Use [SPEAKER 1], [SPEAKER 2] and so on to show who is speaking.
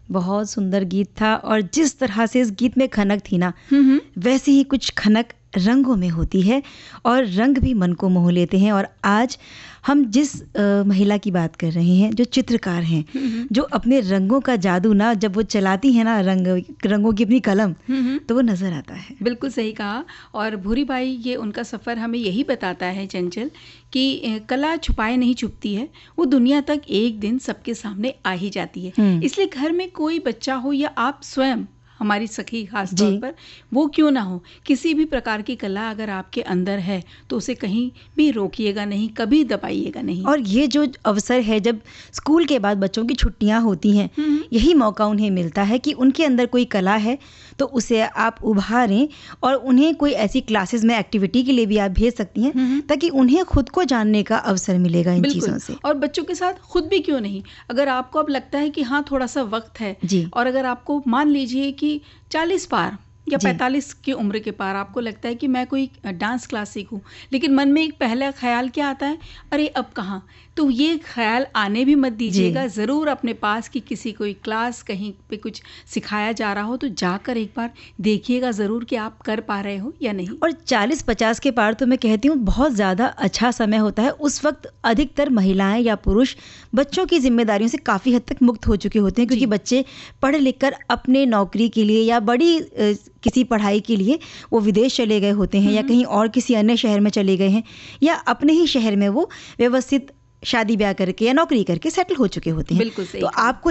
[SPEAKER 1] बहुत सुंदर गीत था और जिस तरह से इस गीत में खनक थी ना, वैसे ही कुछ खनक रंगों में होती है और रंग भी मन को मोह लेते हैं। और आज हम जिस महिला की बात कर रहे हैं, जो चित्रकार हैं, जो अपने रंगों का जादू ना जब वो चलाती हैं ना, रंगों की अपनी कलम, तो वो नज़र आता है।
[SPEAKER 2] बिल्कुल सही कहा। और भूरी बाई, ये उनका सफ़र हमें यही बताता है चंचल कि कला छुपाए नहीं छुपती है, वो दुनिया तक एक दिन सबके सामने आ ही जाती है। इसलिए घर में कोई बच्चा हो या आप स्वयं, हमारी सखी खास तौर पर, वो क्यों ना हो, किसी भी प्रकार की कला अगर आपके अंदर है तो उसे कहीं भी रोकिएगा नहीं, कभी दबाइएगा नहीं।
[SPEAKER 1] और ये जो अवसर है, जब स्कूल के बाद बच्चों की छुट्टियां होती हैं, यही मौका उन्हें मिलता है कि उनके अंदर कोई कला है तो उसे आप उभारें और उन्हें कोई ऐसी क्लासेस में एक्टिविटी के लिए भी आप भेज सकती हैं, ताकि उन्हें खुद को जानने का अवसर मिलेगा इन चीज़ों से।
[SPEAKER 2] और बच्चों के साथ खुद भी क्यों नहीं, अगर आपको अब लगता है कि हाँ थोड़ा सा वक्त है और अगर आपको मान लीजिए कि 40 पार या 45 की उम्र के पार आपको लगता है कि मैं कोई डांस क्लास सीखूं, लेकिन मन में एक पहला ख्याल क्या आता है, अरे अब कहाँ, तो ये ख्याल आने भी मत दीजिएगा। ज़रूर अपने पास की किसी कोई क्लास, कहीं पे कुछ सिखाया जा रहा हो तो जाकर एक बार देखिएगा ज़रूर कि आप कर पा रहे हो या नहीं।
[SPEAKER 1] और 40-50 के पार तो मैं कहती हूँ बहुत ज़्यादा अच्छा समय होता है। उस वक्त अधिकतर महिलाएं या पुरुष बच्चों की जिम्मेदारियों से काफ़ी हद तक मुक्त हो चुके होते हैं, क्योंकि बच्चे पढ़ लिख कर अपने नौकरी के लिए या बड़ी किसी पढ़ाई के लिए वो विदेश चले गए होते हैं, या कहीं और किसी अन्य शहर में चले गए हैं, या अपने ही शहर में वो व्यवस्थित शादी ब्याह करके या नौकरी करके सेटल हो चुके होते हैं।
[SPEAKER 2] बिल्कुल सही।
[SPEAKER 1] तो आपको